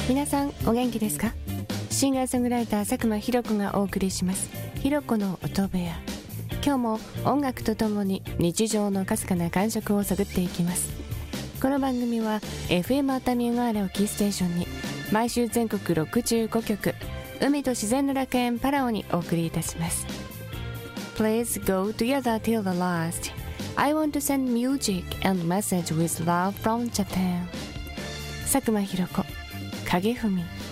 皆さんお元気ですか？シンガーソングライター佐久間ひろ子がお送りしますひろ子の音部屋。今日も音楽とともに日常のかすかな感触を探っていきます。この番組は FM 熱海小原をキーステーションに毎週全国65局、海と自然の楽園パラオにお送りいたします。 Please go together till the last. I want to send music and message with love from Japan. 佐久間ひろ子、影文。